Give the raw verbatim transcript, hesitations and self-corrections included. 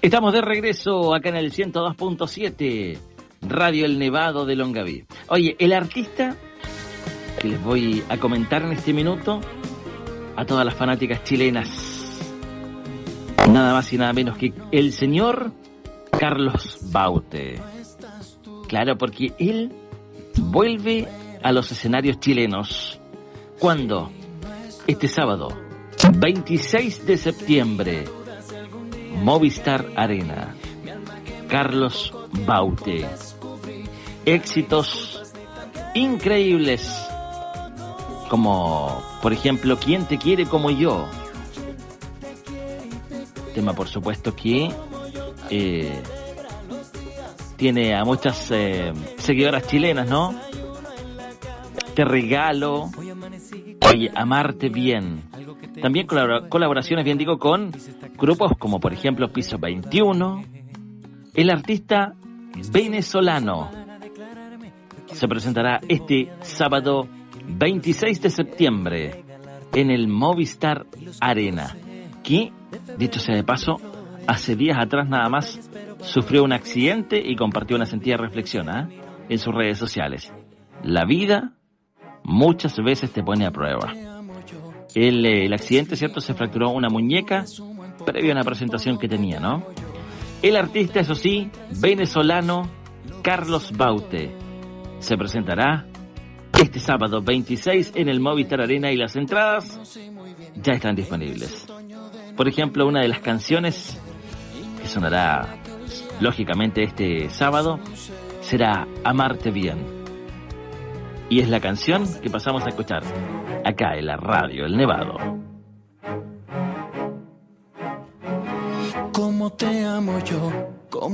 Estamos de regreso acá en el ciento dos punto siete, Radio El Nevado de Longaví. Oye, el artista que les voy a comentar en este minuto, a todas las fanáticas chilenas, nada más y nada menos que el señor Carlos Baute. Claro, porque él vuelve a los escenarios chilenos. ¿Cuándo? Este sábado, veintiséis de septiembre, Movistar Arena. Carlos Baute. Éxitos increíbles, como, por ejemplo, ¿Quién te quiere como yo? Tema, por supuesto, que eh, tiene a muchas eh, seguidoras chilenas, ¿no? Te regalo, oye, Amarte bien. También colabor- colaboraciones, bien digo, con grupos como, por ejemplo, Piso veintiuno. El artista venezolano se presentará este sábado veintiséis de septiembre en el Movistar Arena, que, dicho sea de paso, hace días atrás nada más sufrió un accidente y compartió una sentida reflexión ¿eh? en sus redes sociales. La vida muchas veces te pone a prueba. El, el accidente, ¿cierto? Se fracturó una muñeca previo a una presentación que tenía, ¿no? El artista, eso sí, venezolano, Carlos Baute, se presentará este sábado veintiséis en el Movistar Arena y las entradas ya están disponibles. Por ejemplo, una de las canciones que sonará lógicamente este sábado será Amarte bien. Y es la canción que pasamos a escuchar acá en la Radio El Nevado. Cómo te amo yo, cómo